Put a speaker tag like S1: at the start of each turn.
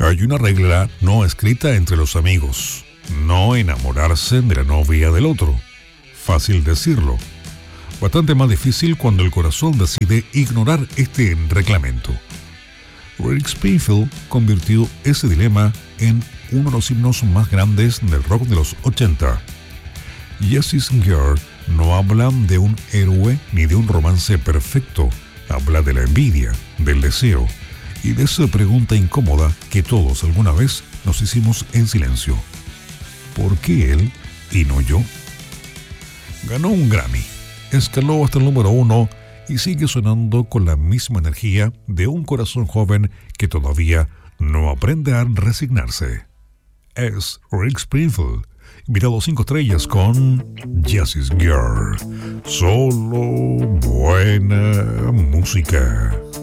S1: Hay una regla no escrita entre los amigos: no enamorarse de la novia del otro. Fácil decirlo, bastante más difícil cuando el corazón decide ignorar este reglamento. Rick Springfield convirtió ese dilema en uno de los himnos más grandes del rock de los 80. Jesse's Girl no habla de un héroe ni de un romance perfecto, habla de la envidia, del deseo y de esa pregunta incómoda que todos alguna vez nos hicimos en silencio. ¿Por qué él y no yo? Ganó un Grammy, escaló hasta el número 1 y sigue sonando con la misma energía de un corazón joven que todavía no aprende a resignarse. Es Rick Springfield, invitado 5 estrellas con Jesse's Girl. Solo buena música.